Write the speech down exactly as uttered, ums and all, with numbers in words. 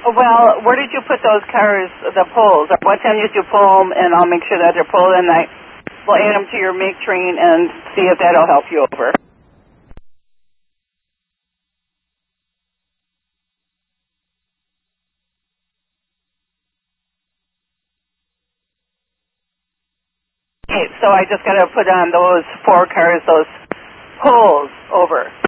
Well, where did you put those cars, the poles? What time did you pull them, and I'll make sure that they're pulled, and I will add them to your make train and see if that'll help you over. Okay, so I just got to put on those four cars, those poles over.